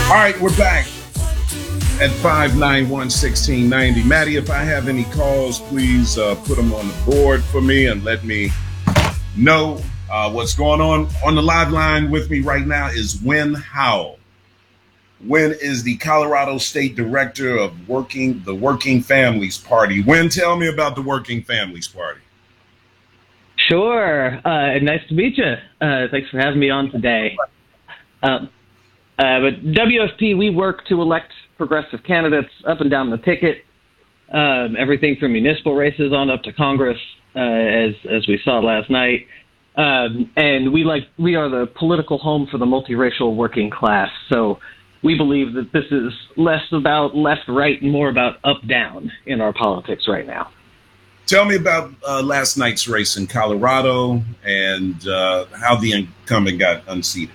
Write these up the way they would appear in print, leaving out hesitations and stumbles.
All right, we're back at 591-1690. Maddie, if I have any calls, please put them on the board for me and let me know what's going on. On the live line with me right now is Wynn Howell. Wynn is the Colorado State Director of the Working Families Party. Wynn, tell me about the Working Families Party. Sure. Nice to meet you. Thanks for having me on today. But WFP, we work to elect progressive candidates up and down the ticket, everything from municipal races on up to Congress, as we saw last night. And we are the political home for the multiracial working class. So we believe that this is less about left-right and more about up-down in our politics right now. Tell me about last night's race in Colorado and how the incumbent got unseated.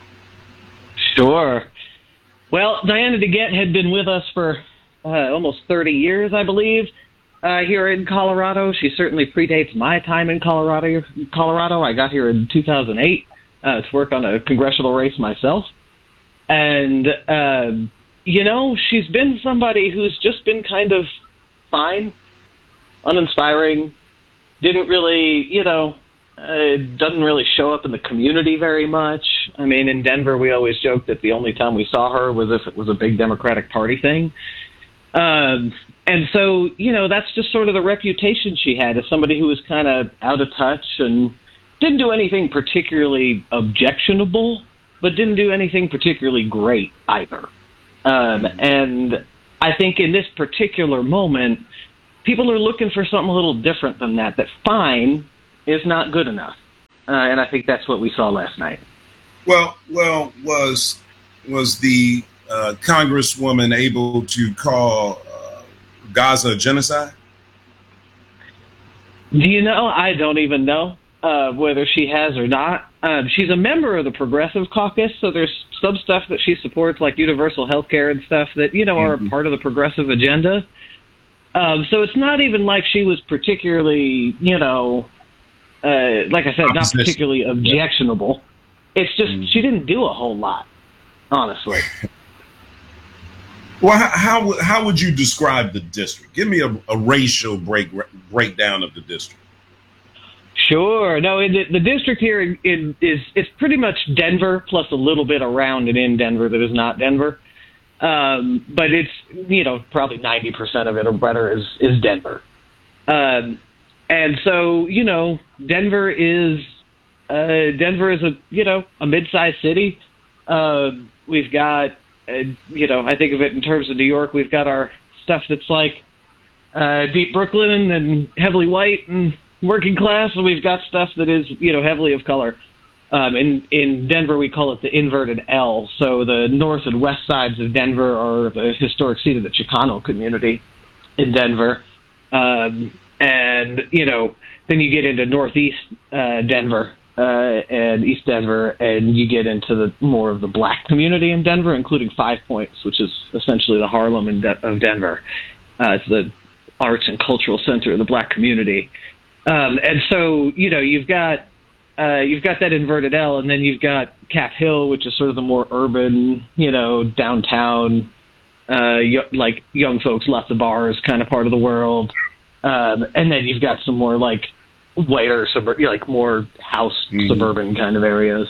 Sure. Well, Diana DeGette had been with us for almost 30 years, I believe, here in Colorado. She certainly predates my time in Colorado. I got here in 2008 to work on a congressional race myself. And, she's been somebody who's just been kind of fine, uninspiring, didn't really, doesn't really show up in the community very much. I mean, in Denver, we always joke that the only time we saw her was if it was a big Democratic Party thing. And so, that's just sort of the reputation she had as somebody who was kind of out of touch and didn't do anything particularly objectionable, but didn't do anything particularly great either. And I think in this particular moment, people are looking for something a little different than that fine is not good enough. And I think that's what we saw last night. Well, was the Congresswoman able to call Gaza a genocide? Do you know? I don't even know whether she has or not. She's a member of the Progressive Caucus, so there's some stuff that she supports, like universal health care and stuff that, are a part of the progressive agenda. So it's not even like she was particularly, like I said, not particularly objectionable. It's just she didn't do a whole lot, honestly. Well, how would you describe the district? Give me a racial breakdown of the district. Sure. No, the district here it's pretty much Denver plus a little bit around and in Denver that is not Denver. But it's, probably 90% of it or better is Denver. And so, Denver is a mid-sized city. We've got, I think of it in terms of New York, we've got our stuff that's like deep Brooklyn and heavily white and working class, and we've got stuff that is, heavily of color. In Denver, we call it the inverted L. So the north and west sides of Denver are the historic seat of the Chicano community in Denver. And, then you get into northeast Denver and East Denver, and you get into more of the black community in Denver, including Five Points, which is essentially the Harlem of Denver. It's the arts and cultural center of the black community. And so, you've got that inverted L, and then you've got Cap Hill, which is sort of the more urban, downtown, like young folks, lots of bars kind of part of the world. And then you've got some more like whiter, more house suburban kind of areas.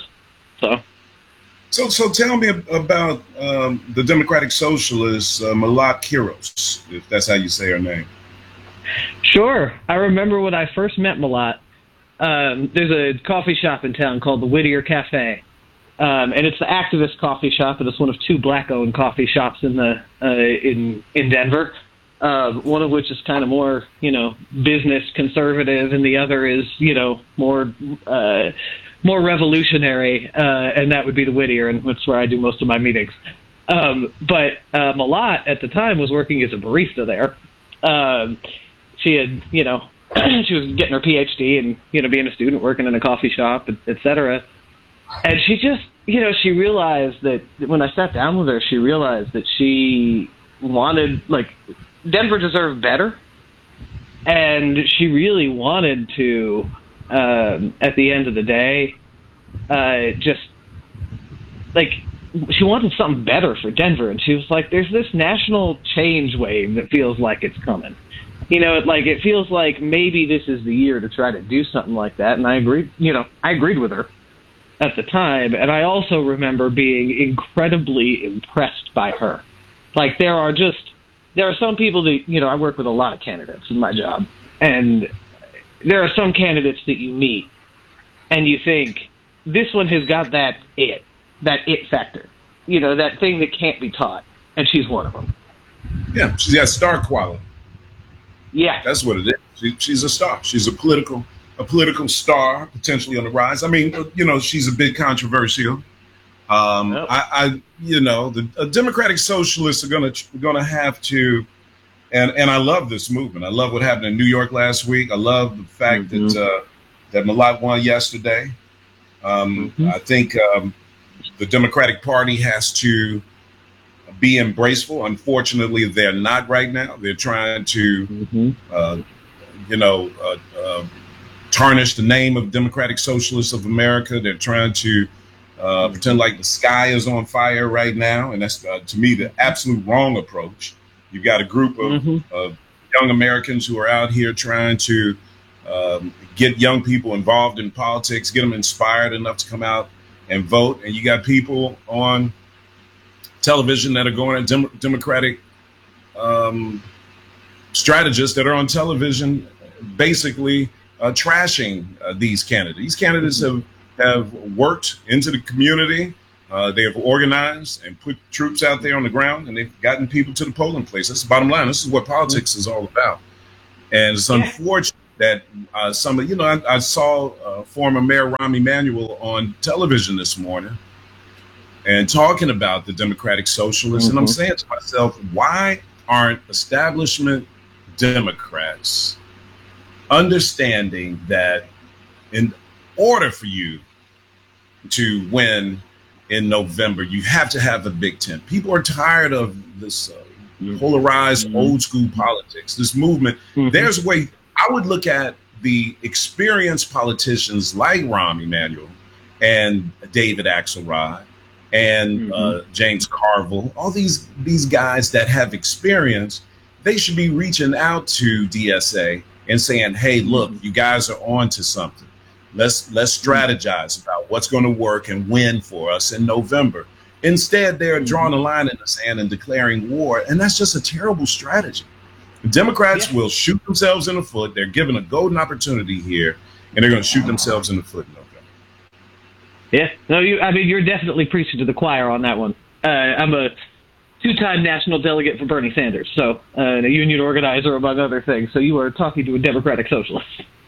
So tell me about the Democratic Socialist, Malat Quiros, if that's how you say her name. Sure. I remember when I first met Malat. There's a coffee shop in town called the Whittier Cafe, and it's the activist coffee shop, and it's one of two black-owned coffee shops in Denver. One of which is kind of more, business conservative, and the other is, more revolutionary, and that would be the Whittier, and that's where I do most of my meetings. But Malat at the time was working as a barista there. She had, she was getting her PhD and, being a student, working in a coffee shop, et cetera. And she just, she realized that when I sat down with her, she realized that she wanted, Denver deserved better. And she really wanted to, at the end of the day, just, she wanted something better for Denver, and she was like, "There's this national change wave that feels like it's coming. It feels like maybe this is the year to try to do something like that." And I agreed. I agreed with her at the time, and I also remember being incredibly impressed by her. Like, there are some people that I work with a lot of candidates in my job, and there are some candidates that you meet, and you think, this one has got that it factor, that thing that can't be taught, and she's one of them. Yeah, she's got star quality. Yeah, that's what it is. She's a star. She's a political star, potentially on the rise. I mean, she's a bit controversial. The Democratic Socialists are gonna have to, and I love this movement. I love what happened in New York last week. I love the fact that Malott won yesterday. I think the Democratic Party has to be embraceful. Unfortunately, they're not right now. They're trying to, tarnish the name of Democratic Socialists of America. They're trying to pretend like the sky is on fire right now, and that's to me the absolute wrong approach. You've got a group of young Americans who are out here trying to get young people involved in politics, get them inspired enough to come out and vote. And you got people on television that are going at Democratic strategists that are on television basically trashing these candidates. These candidates have worked into the community. They have organized and put troops out there on the ground, and they've gotten people to the polling place. That's the bottom line. This is what politics is all about. And it's unfortunate that I saw former Mayor Rahm Emanuel on television this morning and talking about the Democratic Socialists. And I'm saying to myself, why aren't establishment Democrats understanding that in order for you to win in November, you have to have a Big Tent? People are tired of this polarized old school politics, this movement. There's a way. I would look at the experienced politicians like Rahm Emanuel and David Axelrod and James Carville, all these guys that have experience. They should be reaching out to DSA and saying, hey, look, you guys are on to something. Let's strategize about what's going to work and win for us in November. Instead, they're drawing a line in the sand and declaring war. And that's just a terrible strategy. The Democrats will shoot themselves in the foot. They're given a golden opportunity here, and they're going to shoot themselves in the foot in November. Yeah. No, you're definitely preaching to the choir on that one. I'm a two-time national delegate for Bernie Sanders, so a union organizer, among other things. So you are talking to a Democratic Socialist.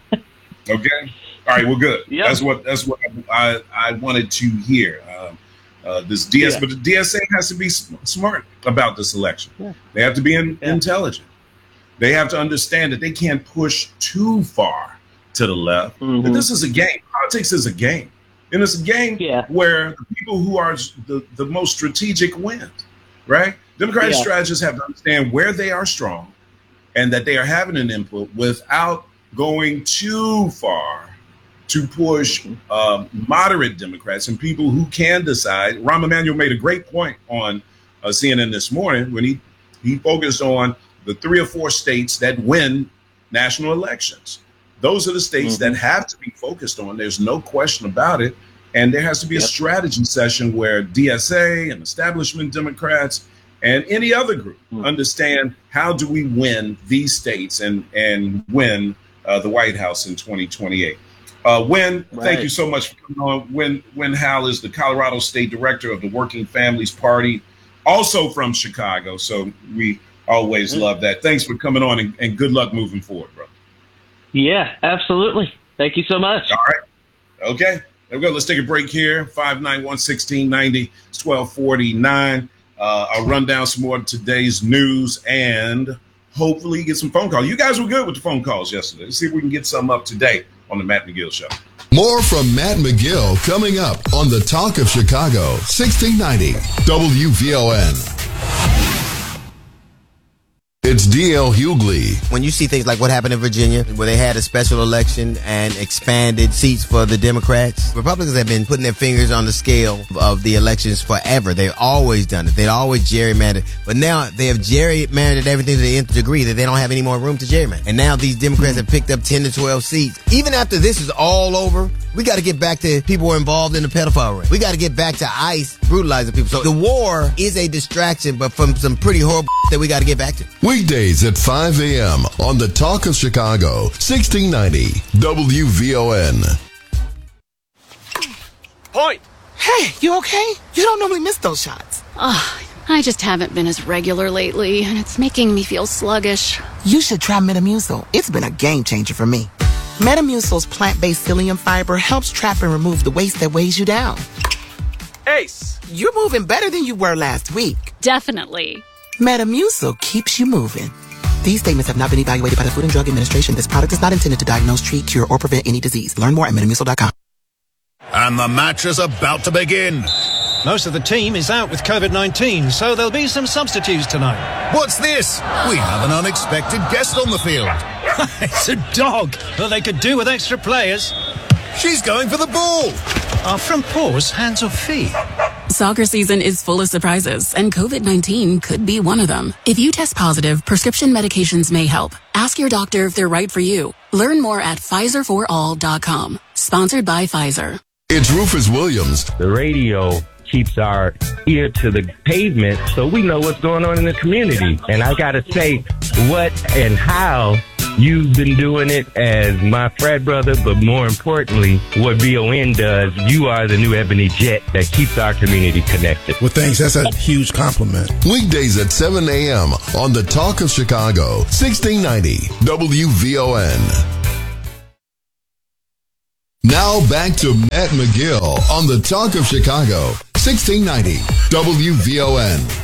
Okay. All right. Well, good. Yep. That's what I wanted to hear. This DS, but the DSA has to be smart about this election. Yeah. They have to be intelligent. They have to understand that they can't push too far to the left. But this is a game. Politics is a game, and it's a game where the people who are the most strategic win. Right? Democratic strategists have to understand where they are strong and that they are having an input without going too far to push moderate Democrats and people who can decide. Rahm Emanuel made a great point on CNN this morning when he focused on the 3 or 4 states that win national elections. Those are the states that have to be focused on. There's no question about it. And there has to be a strategy session where DSA and establishment Democrats and any other group understand how do we win these states and win the White House in 2028. Thank you so much for coming on. Win Howell is the Colorado State Director of the Working Families Party, also from Chicago. So we always love that. Thanks for coming on and good luck moving forward, bro. Yeah, absolutely. Thank you so much. All right. Okay. There we go. Let's take a break here. 591-1690. It's 1249. I'll run down some more of today's news and hopefully get some phone calls. You guys were good with the phone calls yesterday. Let's see if we can get some up today on the Matt McGill Show. More from Matt McGill coming up on the Talk of Chicago, 1690 WVON. It's D.L. Hughley. When you see things like what happened in Virginia, where they had a special election and expanded seats for the Democrats, Republicans have been putting their fingers on the scale of the elections forever. They've always done it. They'd always gerrymandered. But now they have gerrymandered everything to the nth degree that they don't have any more room to gerrymander. And now these Democrats have picked up 10 to 12 seats. Even after this is all over, we got to get back to people who are involved in the pedophile ring. We got to get back to ICE brutalizing people. So the war is a distraction, but from some pretty horrible that we got to get back to. Weekdays at 5 a.m. on the Talk of Chicago, 1690 WVON. Point! Hey, you okay? You don't normally miss those shots. I just haven't been as regular lately, and it's making me feel sluggish. You should try Metamucil. It's been a game changer for me. Metamucil's plant-based psyllium fiber helps trap and remove the waste that weighs you down. Ace! You're moving better than you were last week. Definitely. Metamucil keeps you moving. These statements have not been evaluated by the Food and Drug Administration. This product is not intended to diagnose, treat, cure, or prevent any disease. Learn more at Metamucil.com. And the match is about to begin. Most of the team is out with COVID-19, so there'll be some substitutes tonight. What's this? We have an unexpected guest on the field. It's a dog. Well, they could do with extra players. She's going for the ball. Are front paws hands or feet? Soccer season is full of surprises, and COVID-19 could be one of them. If you test positive, prescription medications may help. Ask your doctor if they're right for you. Learn more at PfizerForAll.com. Sponsored by Pfizer. It's Rufus Williams. The radio keeps our ear to the pavement so we know what's going on in the community. And I got to say, what and how you've been doing it as my frat brother, but more importantly, what VON does, you are the new Ebony Jet that keeps our community connected. Well, thanks. That's a huge compliment. Weekdays at 7 a.m. on the Talk of Chicago, 1690 WVON. Now back to Matt McGill on the Talk of Chicago, 1690 WVON.